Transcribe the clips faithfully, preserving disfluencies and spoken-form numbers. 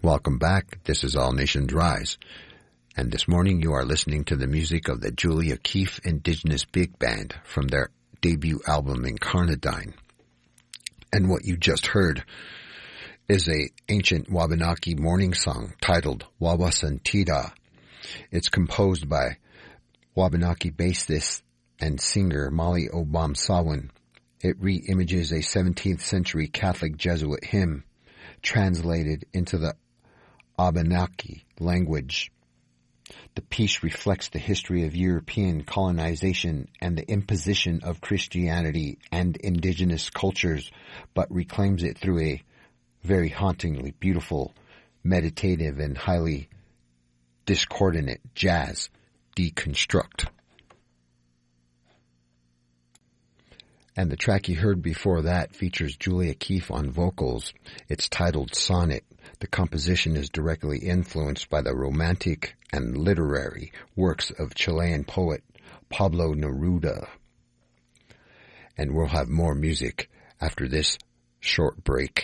Welcome back. This is All Nations Rise. And this morning you are listening to the music of the Julia Keefe Indigenous Big Band from their debut album Incarnadine. And what you just heard is a ancient Wabanaki morning song titled Wawasantida. It's composed by Wabanaki bassist and singer Molly Obamsawin. It re-images a seventeenth century Catholic Jesuit hymn translated into the Abenaki language. The piece reflects the history of European colonization and the imposition of Christianity and indigenous cultures, but reclaims it through a very hauntingly beautiful, meditative, and highly discordant jazz deconstruct. And the track you heard before that features Julia Keefe on vocals. It's titled Sonnet. The composition is directly influenced by the romantic and literary works of Chilean poet Pablo Neruda. And we'll have more music after this short break.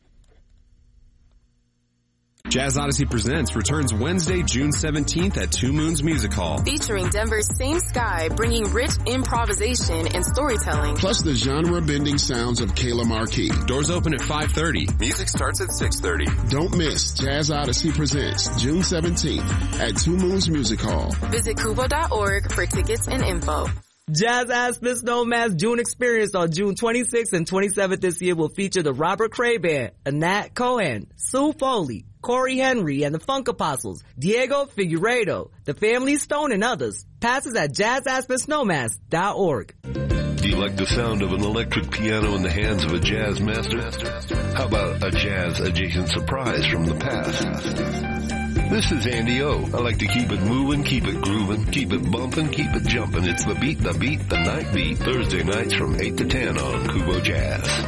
Jazz Odyssey Presents returns Wednesday, June seventeenth at Two Moons Music Hall. Featuring Denver's Same Sky, bringing rich improvisation and storytelling. Plus the genre-bending sounds of Kayla Marquis. Doors open at five thirty. Music starts at six thirty. Don't miss Jazz Odyssey Presents June seventeenth at Two Moons Music Hall. Visit kubo dot org for tickets and info. Jazz Aspen Snowman's June Experience on June twenty-sixth and twenty-seventh this year will feature the Robert Cray Band, Anat Cohen, Sue Foley, Corey Henry and the Funk Apostles, Diego Figueiredo, the Family Stone and others. Passes at jazz aspen snowmass dot org. Do you like the sound of an electric piano in the hands of a jazz master? How about a jazz-adjacent surprise from the past? This is Andy O. I like to keep it moving, keep it grooving, keep it bumping, keep it jumping. It's the beat, the beat, the night beat. Thursday nights from eight to ten on Kubo Jazz.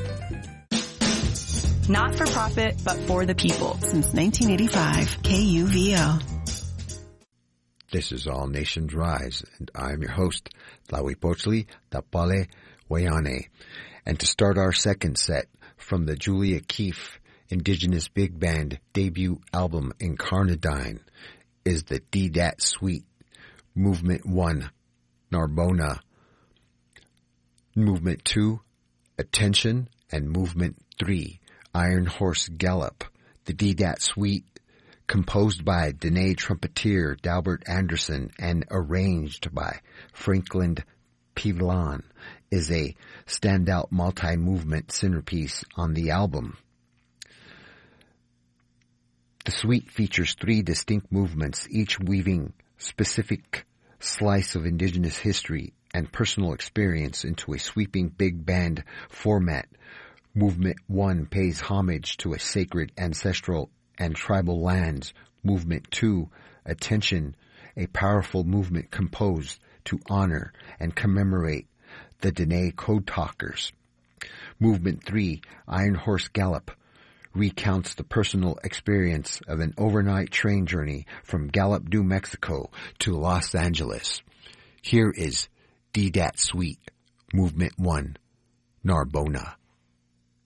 Not for profit, but for the people. Since nineteen eighty-five, K U V O. This is All Nations Rise, and I'm your host, Tlahuipochtli Tapale Wayane. And to start our second set from the Julia Keefe Indigenous Big Band debut album Incarnadine is the D-Dat Suite, Movement one, Narbona, Movement two, Attention, and Movement three, Iron Horse Gallop. The D-Dat Suite, composed by Dene trumpeter Dalbert Anderson and arranged by Franklin Pilon, is a standout multi-movement centerpiece on the album. The suite features three distinct movements, each weaving specific slice of indigenous history and personal experience into a sweeping big band format. Movement one pays homage to a sacred ancestral and tribal lands. Movement two, Attention, a powerful movement composed to honor and commemorate the Dene Code Talkers. Movement three, Iron Horse Gallop, recounts the personal experience of an overnight train journey from Gallup, New Mexico to Los Angeles. Here is D-Dat Suite, Movement one, Narbona.